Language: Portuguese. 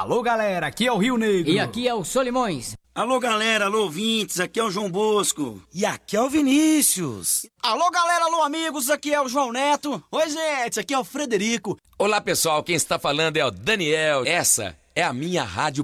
Alô, galera, aqui é o Rio Negro. E aqui é o Solimões. Alô, galera, alô, ouvintes, aqui é o João Bosco. E aqui é o Vinícius. Alô, galera, alô, amigos, aqui é o João Neto. Oi, gente, aqui é o Frederico. Olá, pessoal, quem está falando é o Daniel. Essa é a minha rádio